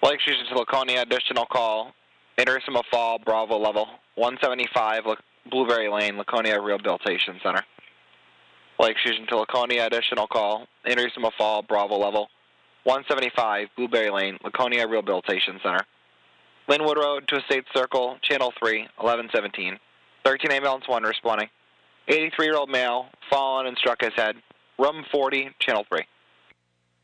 Lake Fusion to Laconia, additional call. Interissimo Fall, Bravo level. 175 Blueberry Lane, Laconia Rehabilitation Center. Lake Fusion to Laconia, additional call. Interissimo Fall, Bravo level. 175 Blueberry Lane, Laconia Rehabilitation Center. Linwood Road to Estate Circle, Channel 3, 1117. 13 ambulance 1 responding. 83-year-old male, fallen and struck his head. Room 40, Channel 3.